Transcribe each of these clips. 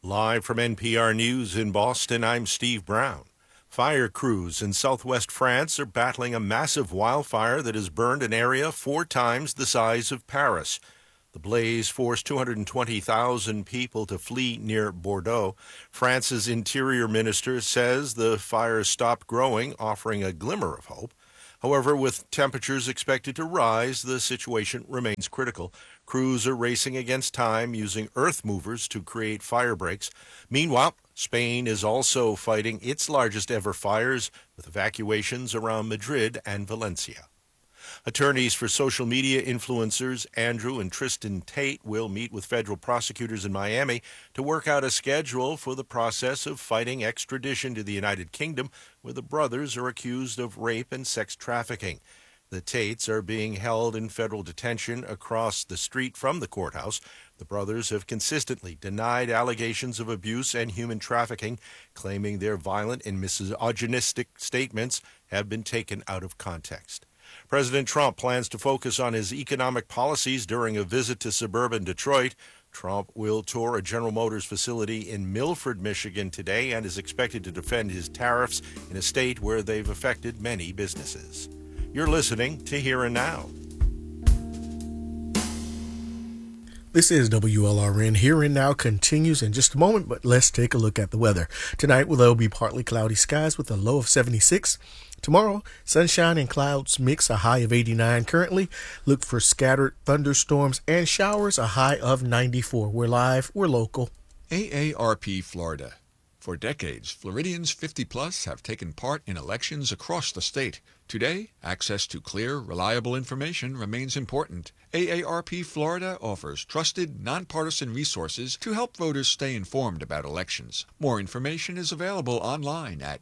Live from NPR News in Boston, I'm Steve Brown. Fire crews in southwest France are battling a massive wildfire that has burned an area 4 times the size of Paris. The blaze forced 220,000 people to flee near Bordeaux. France's interior minister says the fire stopped growing, offering a glimmer of hope. However, with temperatures expected to rise, the situation remains critical. Crews are racing against time using earth movers to create fire breaks. Meanwhile, Spain is also fighting its largest ever fires with evacuations around Madrid and Valencia. Attorneys for social media influencers Andrew and Tristan Tate will meet with federal prosecutors in Miami to work out a schedule for the process of fighting extradition to the United Kingdom, where the brothers are accused of rape and sex trafficking. The Tates are being held in federal detention across the street from the courthouse. The brothers have consistently denied allegations of abuse and human trafficking, claiming their violent and misogynistic statements have been taken out of context. President Trump plans to focus on his economic policies during a visit to suburban Detroit. Trump will tour a General Motors facility in Milford, Michigan today and is expected to defend his tariffs in a state where they've affected many businesses. You're listening to Here and Now. This is WLRN. Here and Now continues in just a moment, but let's take a look at the weather. Tonight, there'll be partly cloudy skies with a low of 76. Tomorrow, sunshine and clouds mix, a high of 89 currently. Look for scattered thunderstorms and showers, a high of 94. We're live, we're local. AARP Florida. For decades, Floridians 50-plus have taken part in elections across the state. Today, access to clear, reliable information remains important. AARP Florida offers trusted, nonpartisan resources to help voters stay informed about elections. More information is available online at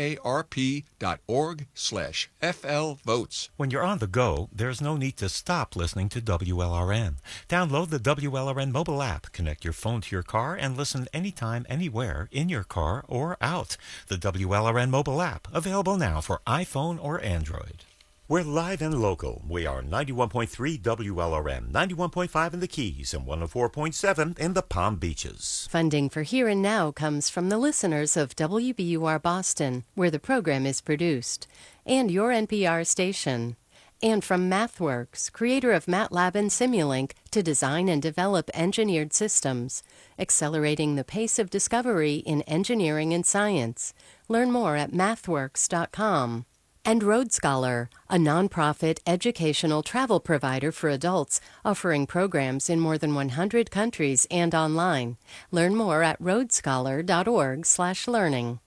aarp.org/flvotes. When you're on the go, there's no need to stop listening to WLRN. Download the WLRN mobile app, connect your phone to your car, and listen anytime, anywhere, in your car or out. The WLRN mobile app, available now for iPhone or Android. We're live and local. We are 91.3 WLRN, 91.5 in the Keys, and 104.7 in the Palm Beaches. Funding for Here and Now comes from the listeners of WBUR Boston, where the program is produced, and your NPR station. And from MathWorks, creator of MATLAB and Simulink, to design and develop engineered systems, accelerating the pace of discovery in engineering and science. Learn more at mathworks.com. And Road Scholar, a nonprofit educational travel provider for adults, offering programs in more than 100 countries and online. Learn more at roadscholar.org/learning.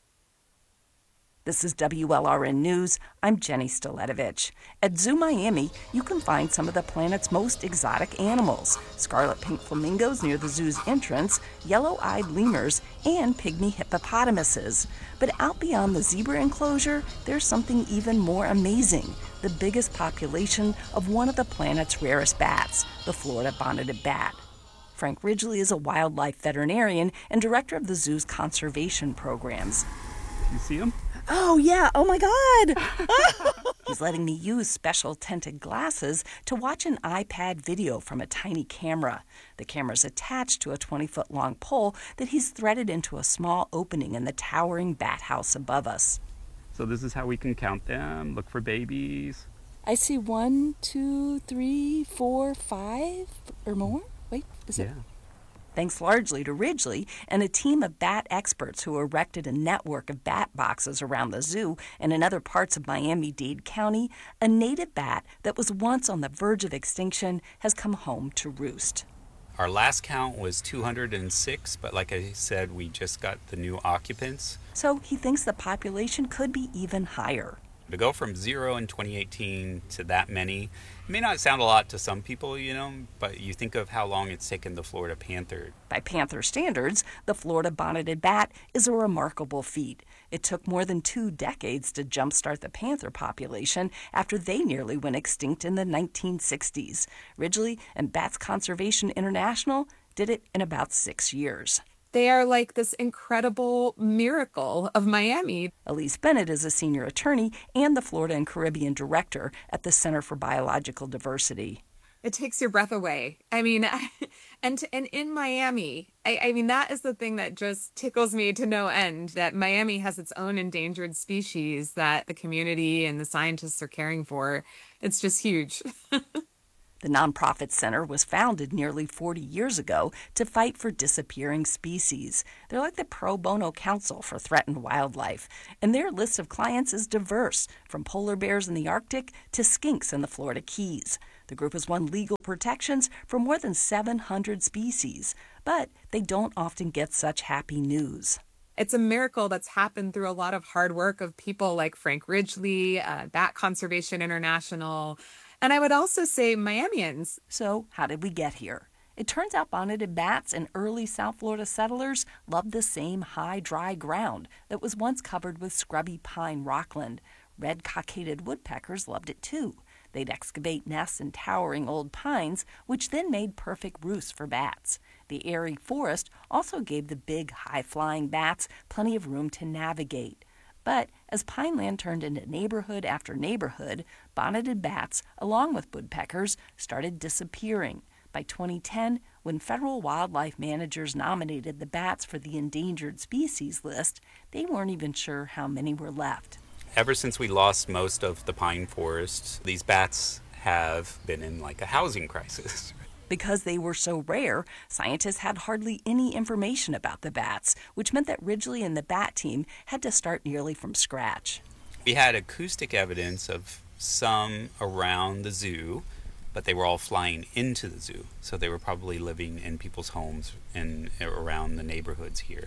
This is WLRN News. I'm Jenny Staletovich. At Zoo Miami, you can find some of the planet's most exotic animals: scarlet pink flamingos near the zoo's entrance, yellow-eyed lemurs, and pygmy hippopotamuses. But out beyond the zebra enclosure, there's something even more amazing: the biggest population of one of the planet's rarest bats, the Florida bonneted bat. Frank Ridgely is a wildlife veterinarian and director of the zoo's conservation programs. You see him? Oh, yeah. Oh, my God. He's letting me use special tinted glasses to watch an iPad video from a tiny camera. The camera's attached to a 20-foot-long pole that he's threaded into a small opening in the towering bat house above us. So this is how we can count them, look for babies. I see 1, 2, 3, 4, 5 or more. Wait, is it? Yeah. Thanks largely to Ridgely and a team of bat experts who erected a network of bat boxes around the zoo and in other parts of Miami-Dade County, a native bat that was once on the verge of extinction has come home to roost. Our last count was 206, but like I said, we just got the new occupants. So he thinks the population could be even higher. To go from 0 in 2018 to that many, it may not sound a lot to some people, but you think of how long it's taken the Florida panther. By panther standards, the Florida bonneted bat is a remarkable feat. It took more than 2 decades to jumpstart the panther population after they nearly went extinct in the 1960s. Ridgely and Bats Conservation International did it in about 6 years. They are like this incredible miracle of Miami. Elise Bennett is a senior attorney and the Florida and Caribbean director at the Center for Biological Diversity. It takes your breath away. I mean, and in Miami, I mean, that is the thing that just tickles me to no end, that Miami has its own endangered species that the community and the scientists are caring for. It's just huge. The nonprofit center was founded nearly 40 years ago to fight for disappearing species. They're like the Pro Bono Council for threatened wildlife, and their list of clients is diverse, from polar bears in the Arctic to skinks in the Florida Keys. The group has won legal protections for more than 700 species, but they don't often get such happy news. It's a miracle that's happened through a lot of hard work of people like Frank Ridgely, Bat Conservation International, and I would also say Miamians. So how did we get here? It turns out bonneted bats and early South Florida settlers loved the same high, dry ground that was once covered with scrubby pine rockland. Red cockaded woodpeckers loved it too. They'd excavate nests in towering old pines, which then made perfect roosts for bats. The airy forest also gave the big, high-flying bats plenty of room to navigate. But as pineland turned into neighborhood after neighborhood, bonneted bats, along with woodpeckers, started disappearing. By 2010, when federal wildlife managers nominated the bats for the endangered species list, they weren't even sure how many were left. Ever since we lost most of the pine forests, these bats have been in like a housing crisis. Because they were so rare, scientists had hardly any information about the bats, which meant that Ridgely and the bat team had to start nearly from scratch. We had acoustic evidence of some around the zoo, but they were all flying into the zoo. So they were probably living in people's homes and around the neighborhoods here.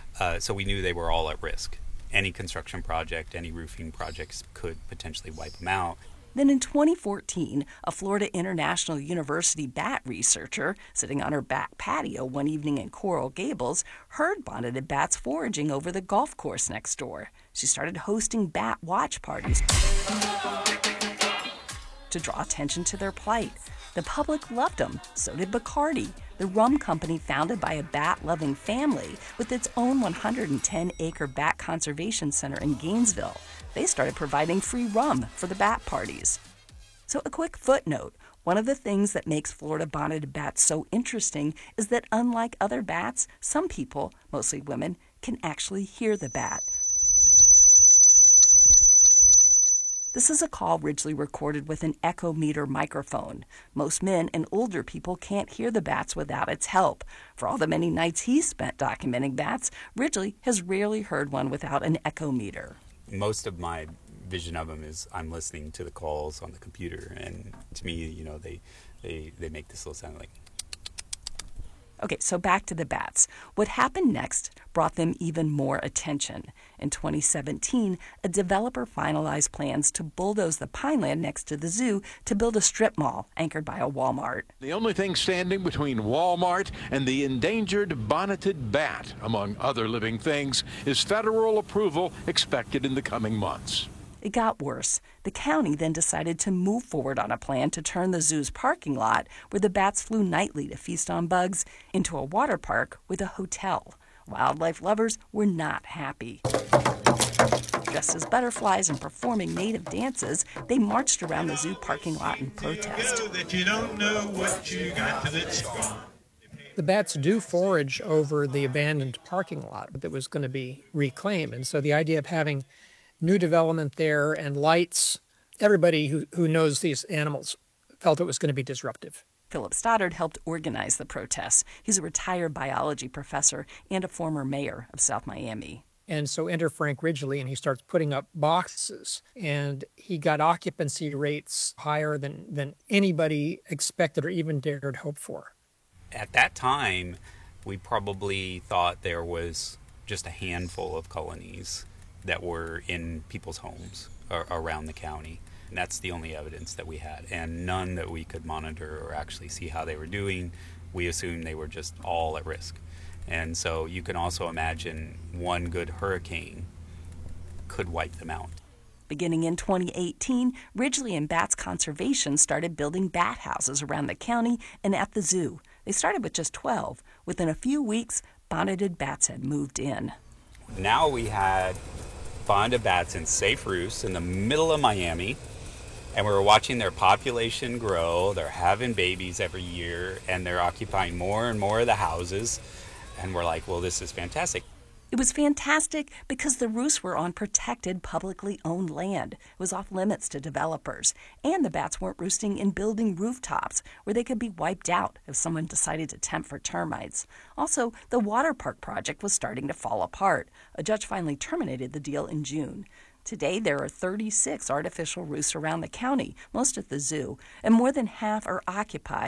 So we knew they were all at risk. Any construction project, any roofing projects could potentially wipe them out. Then in 2014, a Florida International University bat researcher, sitting on her back patio one evening in Coral Gables, heard bonneted bats foraging over the golf course next door. She started hosting bat watch parties to draw attention to their plight. The public loved them, so did Bacardi, the rum company founded by a bat-loving family with its own 110-acre bat conservation center in Gainesville. They started providing free rum for the bat parties. So a quick footnote, one of the things that makes Florida bonneted bats so interesting is that unlike other bats, some people, mostly women, can actually hear the bat. This is a call Ridgely recorded with an echo-meter microphone. Most men and older people can't hear the bats without its help. For all the many nights he's spent documenting bats, Ridgely has rarely heard one without an echo-meter. Most of my vision of them is I'm listening to the calls on the computer, and to me, you know, they make this little sound like. Okay, so back to the bats. What happened next brought them even more attention. In 2017, a developer finalized plans to bulldoze the pineland next to the zoo to build a strip mall anchored by a Walmart. The only thing standing between Walmart and the endangered bonneted bat, among other living things, is federal approval expected in the coming months. It got worse. The county then decided to move forward on a plan to turn the zoo's parking lot, where the bats flew nightly to feast on bugs, into a water park with a hotel. Wildlife lovers were not happy. Dressed as butterflies and performing native dances, they marched around the zoo parking lot in protest. The bats do forage over the abandoned parking lot that was going to be reclaimed, and so the idea of having new development there and lights, everybody who knows these animals felt it was going to be disruptive. Philip Stoddard helped organize the protests. He's a retired biology professor and a former mayor of South Miami. And so enter Frank Ridgely, and he starts putting up boxes, and he got occupancy rates higher than anybody expected or even dared hope for. At that time, we probably thought there was just a handful of colonies that were in people's homes around the county. And that's the only evidence that we had, and none that we could monitor or actually see how they were doing. We assumed they were just all at risk. And so you can also imagine one good hurricane could wipe them out. Beginning in 2018, Ridgely and Bats Conservation started building bat houses around the county and at the zoo. They started with just 12. Within a few weeks, bonneted bats had moved in. Now we had bonneted bats in safe roosts in the middle of Miami, And we were watching their population grow. They're having babies every year, and they're occupying more and more of the houses. And we're like, well, this is fantastic. It was fantastic because the roosts were on protected, publicly owned land. It was off limits to developers. And the bats weren't roosting in building rooftops where they could be wiped out if someone decided to tempt for termites. Also, the water park project was starting to fall apart. A judge finally terminated the deal in June. Today, there are 36 artificial roosts around the county, most at the zoo, and more than half are occupied